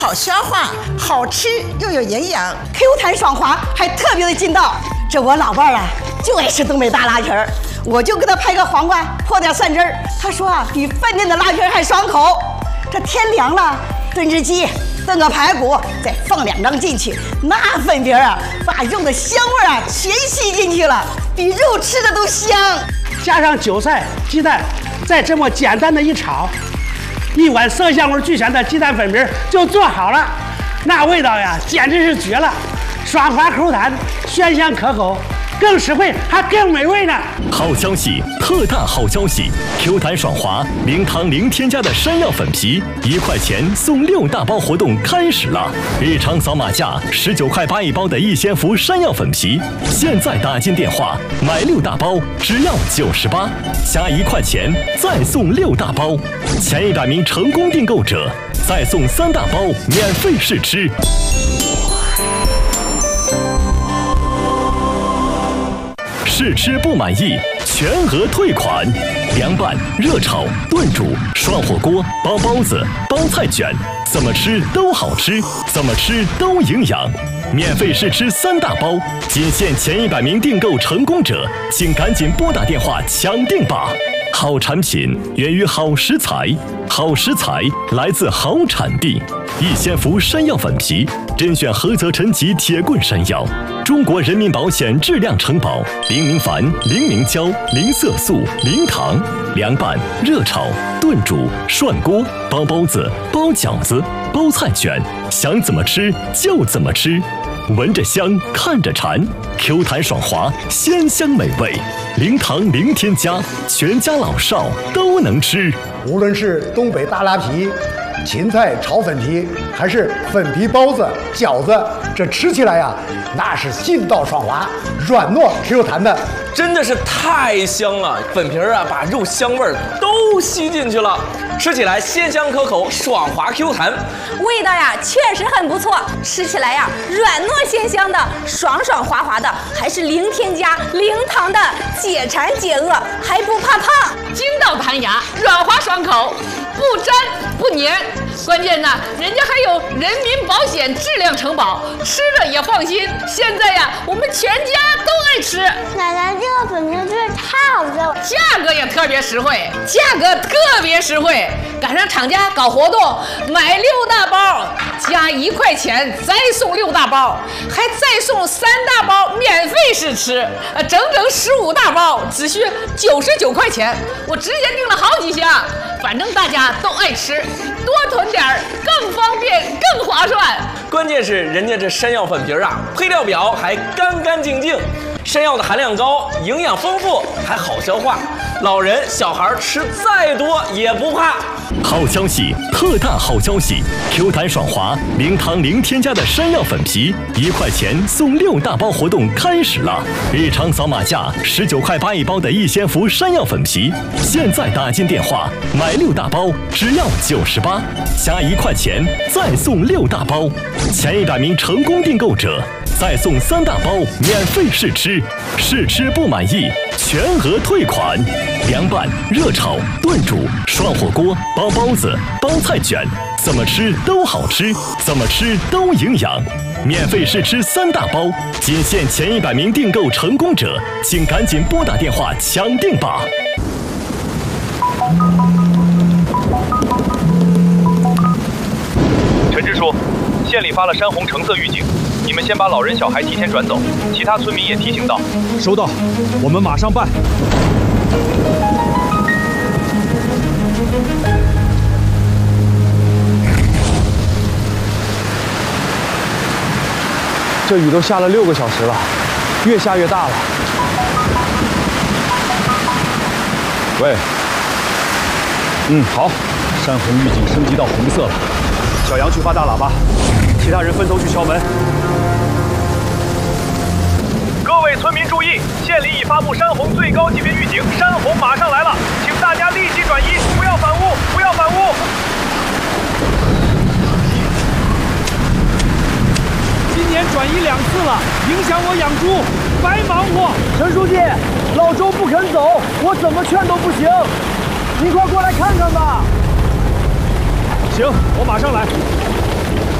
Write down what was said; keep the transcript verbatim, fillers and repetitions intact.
好消化，好吃又有营养 ，Q 弹爽滑，还特别的劲道。这我老伴儿啊，就爱吃东北大拉皮儿，我就给他拍个黄瓜，泼点蒜汁儿。他说啊，比饭店的拉皮儿还爽口。这天凉了，炖只鸡，炖个排骨，再放两张进去，那粉皮儿啊，把肉的香味啊全吸进去了，比肉吃的都香。 加上韭菜、鸡蛋，再这么简单的一炒。 一碗色香味俱全的鸡蛋粉皮就做好了，那味道呀，简直是绝了，爽滑口弹，鲜香可口，更实惠还更美味呢。 好消息，特大好消息 ！Q 弹爽滑，零糖零添加的山药粉皮，一块钱送六大包活动开始了。日常扫码价十九块八一包的逸仙福山药粉皮，现在打进电话买六大包只要九十八，加一块钱再送六大包。 前一百名成功订购者再送三大包免费试吃。试吃不满意，全额退款。凉拌、热炒、炖煮、涮火锅、包包子、包菜卷，怎么吃都好吃，怎么吃都营养。免费试吃三大包，仅限前一百名订购成功者，请赶紧拨打电话抢订吧。 好产品源于好食材，好食材来自好产地。逸仙福山药粉皮，甄选菏泽陈吉铁棍山药，中国人民保险质量承保，零明矾、零明胶、零色素、零糖。凉拌、热炒、炖煮、涮锅、包包子、包饺子、包菜卷，想怎么吃就怎么吃。 闻着香，看着馋 ，Q 弹爽滑，鲜香美味，零糖零添加，全家老少都能吃。 无论是东北大拉皮、芹菜炒粉皮，还是粉皮包子、饺子，这吃起来呀，那是劲道爽滑，软糯 Q 弹的， 真的是太香了！粉皮儿啊，把肉香味儿都吸进去了。 吃起来鲜香可口，爽滑 Q 弹， 味道呀确实很不错。吃起来呀软糯鲜香的，爽爽滑滑的，还是零添加、零糖的，解馋解饿，还不怕胖。 筋道弹牙，软滑爽口，不粘不粘。关键呢，人家还有人民保险质量承保，吃着也放心。现在呀，我们全家都爱吃。 奶奶，这个粉皮真是太好吃了， 价格也特别实惠，价格特别实惠。 赶上厂家搞活动，买六大包加一块钱，再送六大包，还再送三大包免费试吃，呃，整整十五大包，只需九十九块钱。我直接订了好几箱，反正大家都爱吃，多囤点儿更方便更划算。 关键是人家这山药粉皮儿啊，配料表还干干净净，山药的含量高，营养丰富，还好消化，老人小孩吃再多也不怕。 好消息，特大好消息 ！Q 弹爽滑，零糖零添加的山药粉皮，一块钱送六大包活动开始了。日常扫码价十九块八一包的逸仙福山药粉皮，现在打进电话买六大包只要九十八，加一块钱再送六大包。前一百名成功订购者再送三大包免费试吃，试吃不满意全额退款。凉拌、热炒、炖煮、涮火锅、包包子、包菜卷，怎么吃都好吃，怎么吃都营养。免费试吃三大包，仅限前一百名订购成功者，请赶紧拨打电话抢订吧。 陈支书，县里发了山洪橙色预警，你们先把老人小孩提前转走，其他村民也提醒到。 收到，我们马上办。 这雨都下了六个小时了，越下越大了。喂，嗯，好，山洪预警升级到红色了。小杨去发大喇叭，其他人分头去敲门。 各位村民注意，县里已发布山洪最高级别预警，山洪马上来了，请大家立即转移，不要反屋，不要反屋。 今年转移两次了，影响我养猪，白忙活。 陈书记，老周不肯走，我怎么劝都不行，您快过来看看吧。 行，我马上来。